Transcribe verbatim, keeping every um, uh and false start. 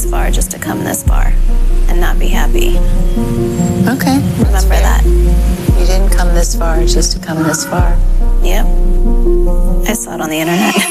far just to come this far and not be happy. Okay. Remember that. You didn't come this far just to come this far. Yep. I saw it on the internet.